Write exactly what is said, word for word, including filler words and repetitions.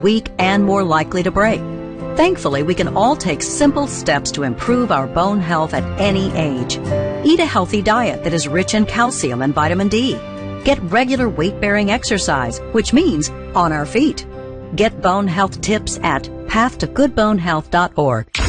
weak, and more likely to break. Thankfully, we can all take simple steps to improve our bone health at any age. Eat a healthy diet that is rich in calcium and vitamin D. Get regular weight-bearing exercise, which means on our feet. Get bone health tips at path to good bone health dot org.